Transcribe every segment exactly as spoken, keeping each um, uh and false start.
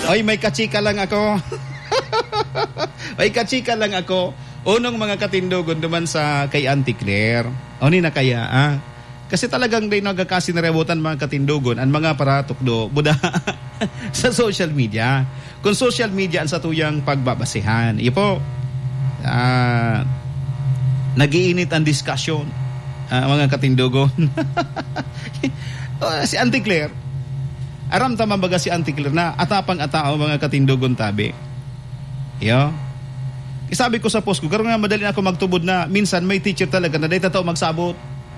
Oy, may kachika lang ako. May kachika lang ako. Unang mga katindugon duman sa kay Auntie Claire. O ni na kaya, ah. Kasi talagang day nagkakasinaributan mga katindugon ang mga paratukdo buda sa social media. Kung social media ang satuyang pagbabasihan. Iyo po, ah, nagiinit ang discussion, ah, mga katindugon. Oh, si Auntie Claire, aram tama baga si Auntie Claire na atapang atao mga katindugon tabi. Iyo. Isabi ko sa post ko, karon nga madali na ako magtubod na minsan may teacher talaga na day tao magsabot.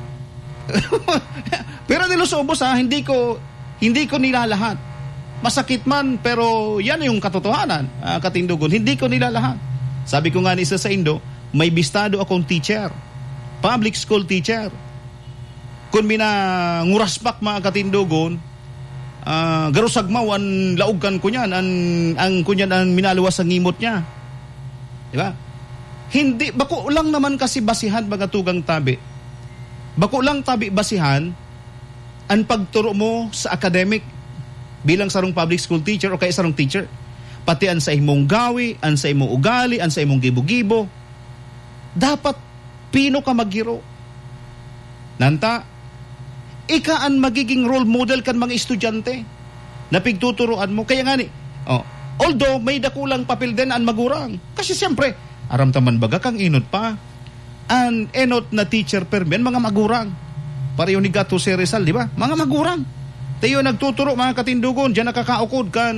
Pero nilusubos ha, hindi ko hindi ko nilalahat. Masakit man, pero yan yung katotohanan, uh, katindugon. Hindi ko nilalahat. Sabi ko nga ni isa sa Indo, may bistado akong teacher, public school teacher. Kung minanguraspak mga katindugon, uh, garusagmaw ang laugkan ko niyan, ang, ang kunyan ang minaluwas ang ngimot niya. Diba? Hindi, bako lang naman kasi basihan mga tugang tabi. Bako lang tabi basihan ang pagturo mo sa academic bilang sarong public school teacher o kaya sarong teacher. Pati ang sa imong gawi, ang sa imong ugali, ang sa imong gibo-gibo. Dapat pino ka maggiro. Nanta, ika ang magiging role model kan mga estudyante na pigtuturuan mo. Kaya nga ni, oh, although may dakulang papel din ang magurang. Kasi siyempre, aram taman baga kang inod pa. An enot na teacher permen mga magurang. Pareho ni Gato si Rizal, di ba? Mga magurang. Tayo nagtuturo mga katindugon, diyan nakakaukod kan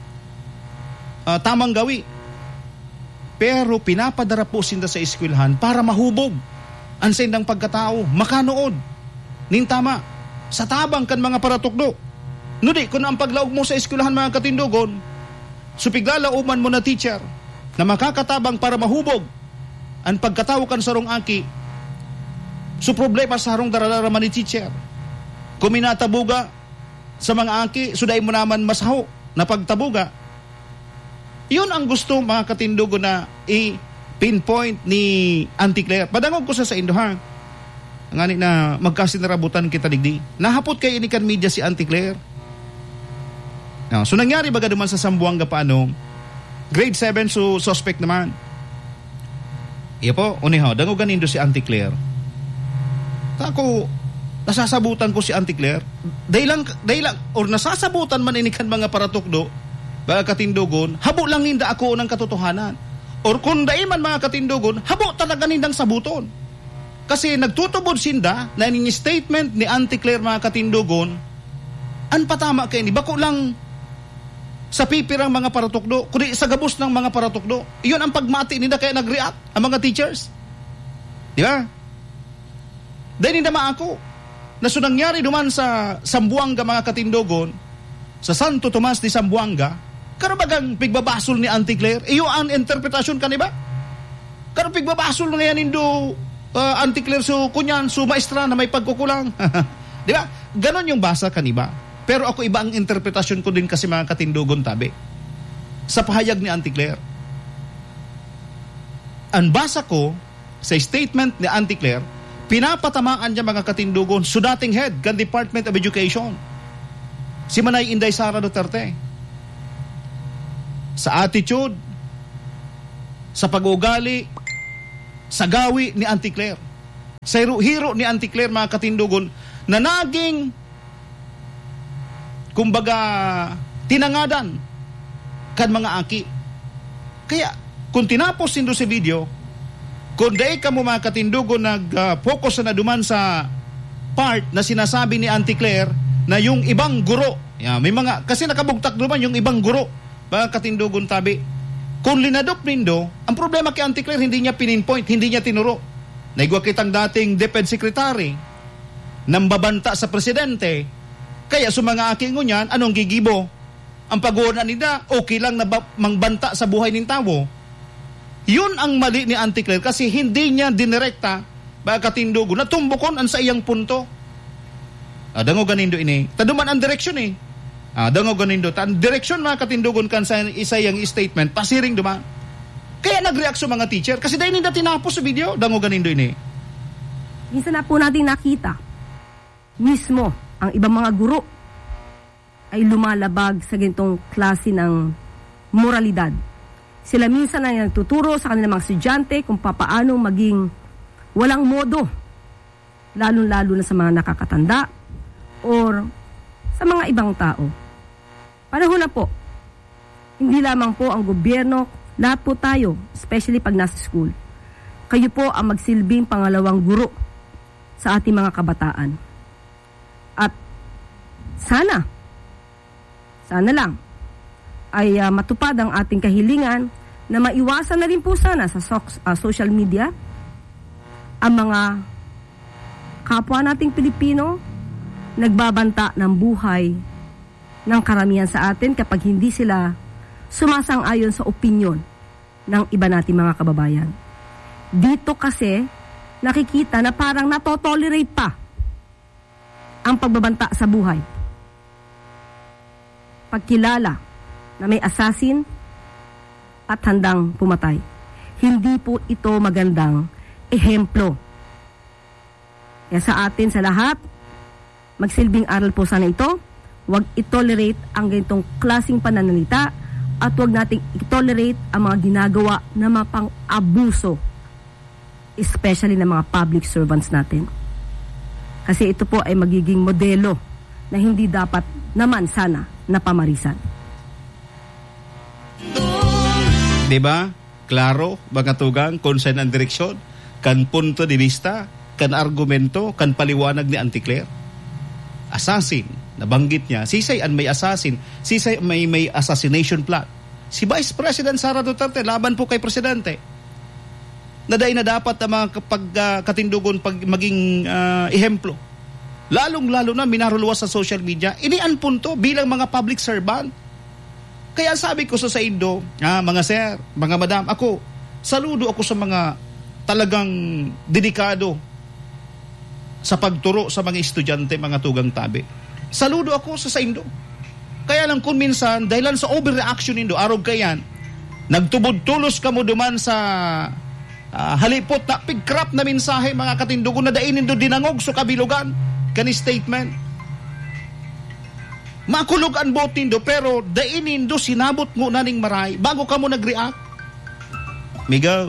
uh, tamang gawi. Pero pinapadara po sinda sa eskwelahan para mahubog ang sindang pagkatao, makanood. Ning tama, sa tabang kan mga paratukdo. Nudi, kung ang paglaog mo sa eskwelahan mga katindugon, supiglalauman mo na teacher na makakatabang para mahubog ang pagkatawo kan sarong aki, so problema sa harong daralaraman ni teacher. Kung minatabuga sa mga aki, suday mo naman masaho na pagtabuga. Yun ang gusto mga katindugo na i-pinpoint ni Auntie Claire. Padangog ko sa sa Indo ha. Ngani na magkasinarabutan kita digdi. Nahapot kay inikan media si Auntie Claire. No, so nangyari baga naman sa Zamboanga paano? Grade seven, so suspect naman. Iya po, unihaw, dango ganindo si Auntie Claire. Ako, nasasabutan ko si Auntie Claire. Dahil lang, dahil lang, or nasasabutan man inikan mga paratukdo, mga katindugon, habo lang hinda ako ng katotohanan. Or kung dahil man mga katindugon, habo talaga nindang sabuton. Kasi nagtutubod sinda na ining statement ni Auntie Claire mga katindugon, an patama kay ni, bako lang sa pipirang mga paratukdo, kundi sa gabos ng mga paratukdo. Iyon ang pagmati nila kaya nag-react ang mga teachers. Di ba? Dahil hindi naman ako na so nangyari duman sa Zamboanga mga katindogon, sa Santo Tomas de Zamboanga, karabagang pigbabasol ni Auntie Claire, iyo ang interpretasyon ka niba? Karang pigbabasol na yan indo uh, Auntie Claire so kunyan, so maestra na may pagkukulang. Di ba? Ganon yung basa ka niba? Pero ako iba ang interpretasyon ko din kasi mga katindugon tabi. Sa pahayag ni Auntie Claire. Ang basa ko sa statement ni Auntie Claire, pinapatamaan niya mga katindugon so dating head ng Department of Education. Si Manay Inday Sara Duterte. Sa attitude, sa pag-ugali, sa gawi ni Auntie Claire. Sa hiro ni Auntie Claire mga katindugon na naging kumbaga tinangadan kan mga aki. Kaya kung tinapos nindo sa video, kung dahi ka mo mga katindugo nag-focus uh, na duman sa part na sinasabi ni Auntie Claire na yung ibang guro, yeah, may mga kasi nakabugtak duman yung ibang guro mga katindugon tabi. Kung linadop nindo, ang problema kay Auntie Claire hindi niya pininpoint, hindi niya tinuro. Naigwa kitang dating Defense Secretary nang babanta sa presidente. Kaya sa mga aking ngunyan, anong gigibo? Ang pag-uuna nila, okay lang na ba- mangbanta sa buhay ng tao. Yun ang mali ni Auntie Claire kasi hindi niya dinirekta ba katindugo na tumbukon ang sa iyang punto. Ah, dango ganindo ini. Taduman ang direksyon eh. Ah, dango ganindo. Ang direksyon mga katindugon kan sa isa yung statement, pasiring duman. Kaya nag-react sa mga teacher kasi dahil hindi tinapos sa video, dango ganindo ini. Minsan na po natin nakita mismo ang ibang mga guro ay lumalabag sa ganitong klase ng moralidad. Sila minsan ay nagtuturo sa kanilang mga estudyante kung papaano maging walang modo, lalong-lalo na sa mga nakakatanda or sa mga ibang tao. Panahon na po, hindi lamang po ang gobyerno, lahat po tayo, especially pag nasa school. Kayo po ang magsilbing pangalawang guro sa ating mga kabataan. At sana, sana lang, ay uh, matupad ang ating kahilingan na maiwasan na rin po sana sa so- uh, social media ang mga kapwa nating Pilipino nagbabanta ng buhay ng karamihan sa atin kapag hindi sila sumasang-ayon sa opinyon ng iba nating mga kababayan. Dito kasi nakikita na parang natotolerate pa ang pagbabanta sa buhay. Pagkilala na may assassin at handang pumatay. Hindi po ito magandang ehemplo. Kaya sa atin, sa lahat, magsilbing aral po sana ito. Huwag itolerate ang ganitong klaseng pananalita at huwag nating itolerate ang mga ginagawa na mapang-abuso, especially ng mga public servants natin. Kasi ito po ay magiging modelo na hindi dapat naman sana napamarisan. Diba? Klaro, mga tugang, concern ang direksyon, kan punto de vista, kan argumento, kan paliwanag ni Auntie Claire. Assassin, nabanggit niya, sisay an may assassin, sisay may may assassination plot. Si Vice President Sara Duterte, laban po kay Presidente. Naday na dapat ang mga kapag, uh, katindugon pag maging uh, ehemplo. Lalong-lalo na minaruluwas sa social media, inian punto bilang mga public servant. Kaya sabi ko sa sa Indo, ah, mga sir, mga madam, ako, saludo ako sa mga talagang dedikado sa pagturo sa mga estudyante, mga tugang tabi. Saludo ako sa sa Indo. Kaya lang kung minsan, dahilan sa overreaction Indo, arog kayan, nagtubod-tulos ka mo duman sa uh, halipot na pigkrap na mensahe, mga katindugon na dainin do dinangog so kabilugan, kani statement. Makulog ang botin do, pero dainin do sinabot mo na ning maray bago ka mo nag-react. Miguel.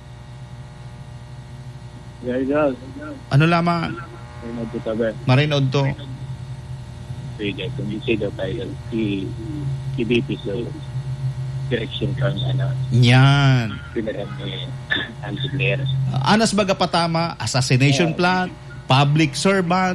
Miguel. Ano lamang? Marinod to tabi. Marinod to. Sige, kung isi daw tayo, si B P so direction kang ano. Yan. Pinaran ni Auntie Claire. Anas baga patama, assassination plot, public servant.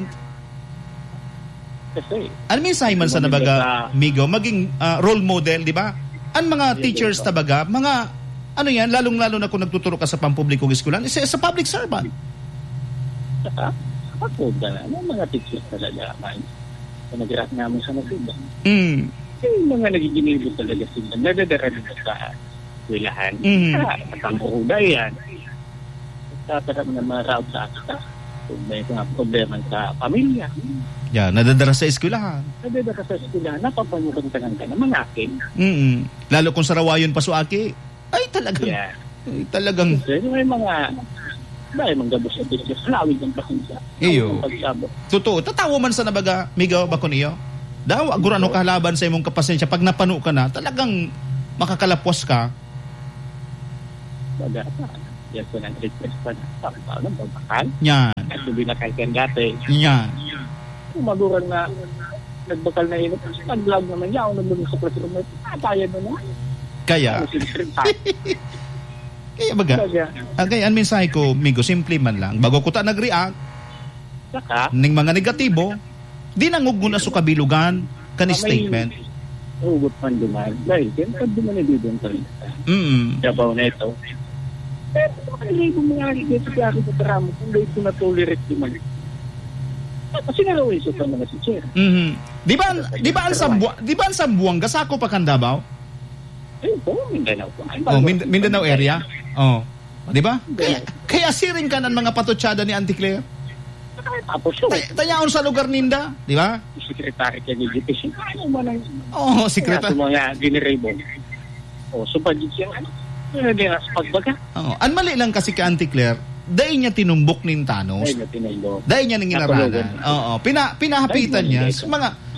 Kasi, ano min Simon sa nabaga, Migo, maging uh, role model, di ba? Ang mga teachers tabaga, mga, ano yan, lalong-lalo na kung nagtuturo ka sa pampublikong eskulan, is sa public servant. Saka, kapag na, ang mga teachers talaga, man, na nag-react namin sa nasida. Mm. Yung mga nagiginibo talaga sila, nadadara na sa wilahan. Mm. At ang uhuda yan, tatarap na maraw sa akta. Kung may mga problema sa pamilya. Yeah, nadadara sa eskwelahan. Nadadara sa eskwelahan, napapanukantanan ka naman akin. Mm-mm. Lalo kung sarawayon pa so aki, ay talagang, Yeah. ay talagang, Kasi may mga, may mga gabos sa business, halawid ng pasensya. iyo. Pagsabot. Totoo, tatawa man sa nabaga, Migo, bako niyo? Daw, agurano kahalaban sa imong kapasensya, pag napano ka na, talagang makakalapwas ka. Baga pa. Yan po ng request pa na. Parang tao ng pagbakal. Yan, At sabi na kahit yan dati. yan. Kung magurang na nagbakal na inot, nag-vlog naman niya. Ako naglulong sa classroom na, patayan mo na. Kaya, Ano sinisirin pa? kaya baga, Baga. okay, ang mensahe ko, Migo, simple man lang. Bago ko ta nag-react, Saka, ning mga negatibo, di nangug mo na sa kabilugan, kani statement. Ugot man duman. Dahil, yan pag duman na dito ang salita. Mm. Dabaw na ito. Pero, ano yung mga dito sa akin sa drama kung dahil ko na-tolerate duman. Kasi nalawin sa mga teacher. Mhm. Di ba di ba ang Sambu di ba ang Sambuanga sako pa kan Davao? Eh, po, Mindanao po. Oh, Mind- Mindanao area. Oh. Di ba? Kaya kaya siring ka ng mga patutsada ni Auntie Claire. Tapos yun, Tay- Tayaon sa lugar ninda, di ba? yung secretary kay education, ano mo na yun? Oh, sekretar. Kaya mga ginirable. O, so pa din siya, ano? Ano din sa pagbaga? Oh, an mali lang kasi kay Auntie Claire, dahil niya tinumbok nin Thanos. Ay, na tinalo. Dahil niya nang inaralan. Oo, pina pinahapitan niya sa mga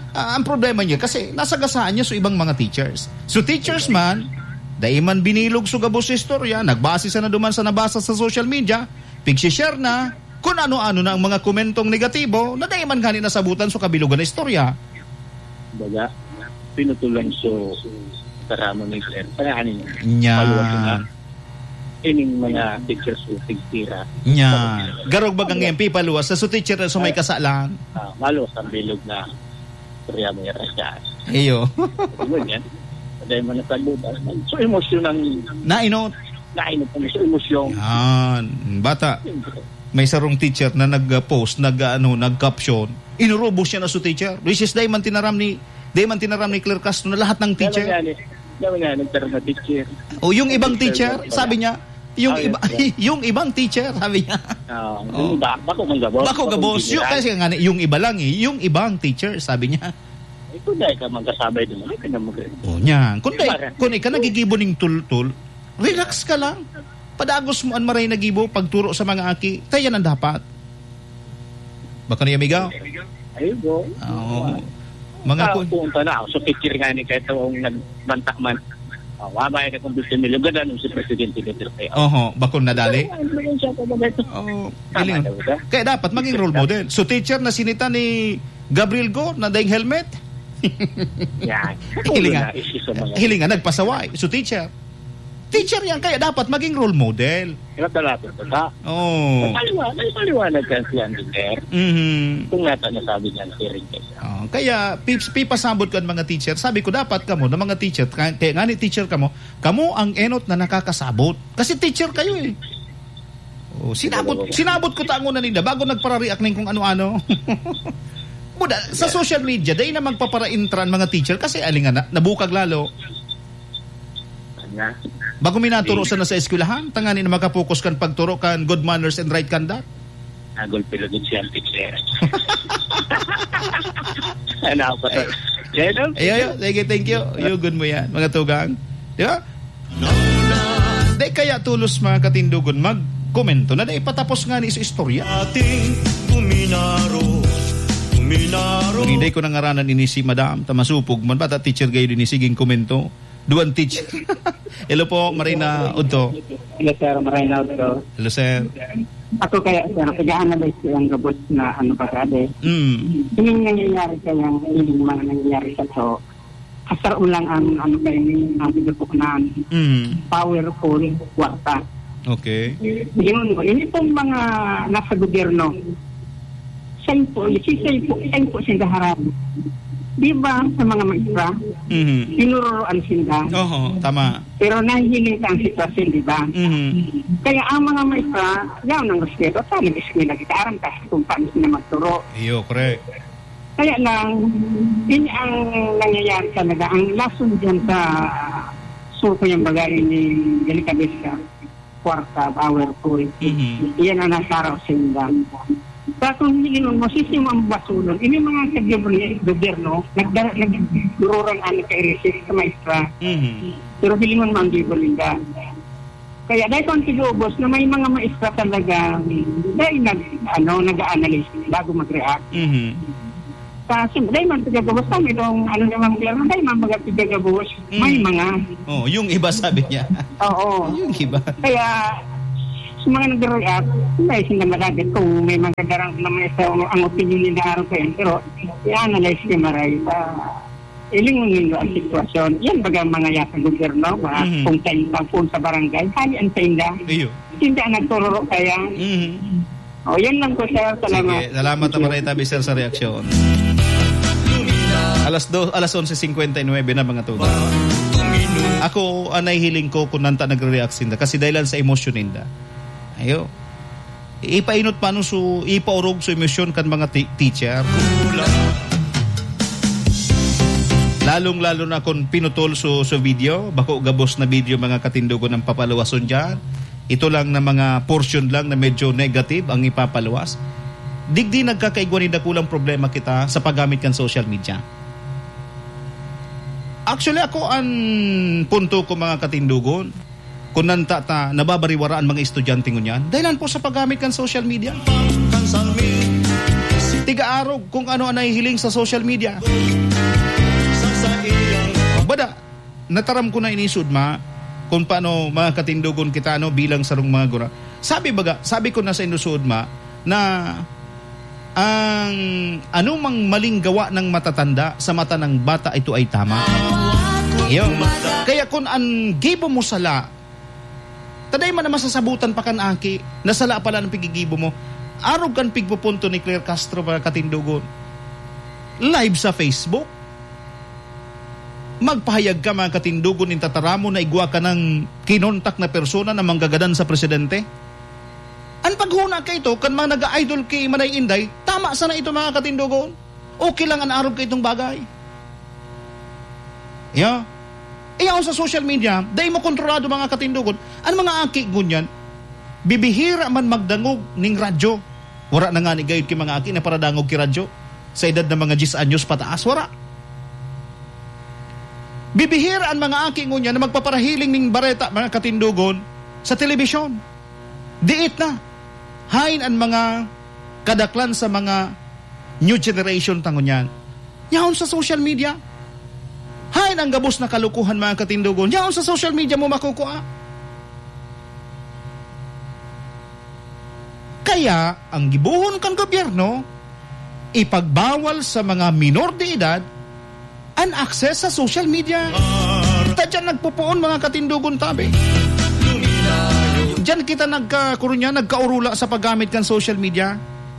Ah, ang problema niya kasi nasagasaan niya sa ibang mga teachers. So teachers man, dahil man binilog sa gabos istorya, nagbase sa na duman sa nabasa sa social media, pig-share na, kung ano-ano na ang mga komentong negatibo, na dahil man gani nasabutan sa kabilugan na istorya. Baga, pinutulan so karamo ni Claire. Panahanin niya. Paluwas na. Ining mga teachers who tigtira. Nya. Garog bagang M P paluwas sa so teacher so may kasalan. Ah, maluwas ang bilog na istorya mo yara siya. Iyo. Ano yan? Dahil man nasagod. So emosyon ang Nainot. nainot ang so emosyon. Yan. Bata. May sarong teacher na nag-post, nag ano, nag-caption. Inurubos siya na so teacher. Which is day man tinaram ni day man tinaram ni Claire Castro na lahat ng teacher. Dapat nga nagtaroon na teacher. O yung ibang teacher, sabi niya, yung Oh, iba yes, yung ibang teacher, sabi niya. Ah, Oh. ba bako man gabos. Bako gabos, yung kasi nga yung iba lang eh, yung ibang teacher, sabi niya. Ito dahil ka magkasabay din. Ay, ka na mag- O niya, kung dahil, kung ikaw nagigibo ning tul-tul, relax ka lang. Padagos mo an maray nagibo pagturo sa mga aki. Tayo yan ang dapat. Baka niya, amiga? Ayun po. Oo. Mga Ah, kun... punta na ako. So, teacher nga ni kahit ang nagbantak man. Oh, wabay ka kung gusto nila. Ganda si Presidente Duterte. Oho, bakong nadali? Ano siya pa ba ito? Oo. Tama Galing. daw ba? Kaya dapat maging role model. So teacher na sinita ni Gabriel Go na daing helmet. Yan. Hilinga. Issue sa mga. Hilinga nagpasaway. So teacher. Teacher yan kaya dapat maging role model. Kaya talaga ito ba? Oh. Paliwanag, paliwanag ka siya ni Claire. Mhm. Kung nata nasabi niya si Ring siya. Oh, kaya pips pipasabot kan mga teacher. Sabi ko dapat kamo na mga teacher kaya nga ni teacher kamo, kamo ang enot na nakakasabot. Kasi teacher kayo eh. Oh, sinabot sinabot ko taangon na nila bago nagpara-react ning kung ano-ano. Buda, sa social media dahil na magpapara-intran mga teacher kasi alingan na nabukag lalo. Kanya. Bago minaturo sa na sa eskwelahan, tangani na makapokus kan pagturo kan good manners and right conduct. Nagol pilogin siya ang teacher. Ano pa to? Jeno? Ayo, ayo, sige, thank you. You good mo yan, mga tugang. Di ba? Di kaya tulos mga katindugon mag-komento na di patapos nga ni sa istorya. Ating kuminaro, kuminaro. Kung hindi ko nangaranan ini si Madam, tamasupog man, bata teacher kayo din siging komento. Duan teacher. Hello po, Marina Udto. Hello, sir. Marina Udto. Hello, sir. Ako kaya, sir, kaya na ba silang gabot na ano pa kade? Mm. Yung nangyayari kaya, yung mga nangyayari sa to, kasar ulang ang ano kayo ni, ang bigapok na Mm. powerful kwarta. Okay. Yun po, yun itong mga nasa gobyerno, saan po, si saan po, saan po sila harap. Di ba sa mga maestra, Mhm. tinuruan sila, Oho, tama. pero nahihiling ang sitwasyon, di ba? Mhm. Kaya ang mga maestra, yaw ng respeto, sa nag-eskwela kita, aram ka kung paano sila magturo. Iyo, correct. Kaya lang, yun ang nangyayari talaga. Ang lason dyan sa surko yung bagay ni Delicadeza, kwarta, powerful. Mhm. Iyan ang nasaraw sa inda. Kaya kung hilingon mo, sisim ang basulon, ini mga sa gobyerno, nagdururan ano kay Irisik sa maestra. Mhm. Pero hilingon mo ang gibulinda. Kaya dahil kung sigubos na may mga maestra talaga dahil nag, ano, nag-analyze bago mag-react. Mhm. Kasi dahil man tigagabos kami itong ano naman gobyerno, dahil man mga tigagabos, may mga. Oh, yung iba sabi niya. Oo. Yung iba. Kaya sa mga nag-react, dahil sila malagad kung may mga darang na maestra ang opinion nila araw kayo. Pero i-analyze niya maray sa ilingon nila ang sitwasyon. Yan baga mga yata gobyerno, mga Mhm. kung tayo pang sa barangay, hali ang tainda. Iyo. Hindi ang nagtururo kaya. Mhm. O, yan lang po, sir. Salamat. Sige, salamat na maray tabi sir sa reaksyon. Alas do, alas onse fifty-nine na mga tuga. Ako anay hiling ko kung nanta nagre-react sinda kasi dahil sa emosyon ninda. Ayo. Ipainot pa no so ipaurog so emosyon kan mga t- teacher. Lalong-lalo na kung pinutol so, so video, bako gabos na video mga katindugo ng papaluwason dyan. Ito lang na mga portion lang na medyo negative ang ipapaluwas. Digdi nagkakaigwa ni dakulang problema kita sa paggamit kan social media. Actually ako ang punto ko mga katindugon, kung nanta ta nababariwaraan mga estudyante ngunyan, dahilan po sa paggamit kan social media. tiga-arog kung ano ang nahihiling sa social media. Bada, nataram ko na inisud ma kung paano mga katindugon kita no, bilang sarong mga gura. Sabi baga, sabi ko na sa inusud ma na ang anumang maling gawa ng matatanda sa mata ng bata ito ay tama. Yung, kaya kung ang gibo mo sala, taday man na masasabutan pa kan aki, nasala pala ng pigigibo mo, arog kan pigpupunto ni Claire Castro mga katindugon. Live sa Facebook. Magpahayag ka mga katindugon ng tataramo na igwa ka ng kinontak na persona na manggagadan sa presidente. Ang paghuna ka ito, kan mga nag-idol kay Manay Inday, tama sana ito mga katindugon. Okay lang ang arog ka itong bagay. Yeah. Iyaw sa social media, dahil mo kontrolado mga katindugon, ang mga aki gunyan, bibihira man magdangog ning radyo. Wara na nga ni gayud kay mga aki na para dangog ki radyo. Sa edad ng mga ten anyos pataas, wara. Bibihira ang mga aki ngunya na magpaparahiling ning bareta mga katindugon sa telebisyon. Diit na. Hain ang mga kadaklan sa mga new generation tangunyan. Yaon sa social media. Hain ang gabos na kalukuhan mga katindugon. Yaon sa social media mo makukuha. Kaya ang gibuhon kang gobyerno ipagbawal sa mga minor de edad an access sa social media. Tadyan nagpupuon mga katindugon tabi. Diyan kita nagkakurunya, nagkaurula sa paggamit kan social media.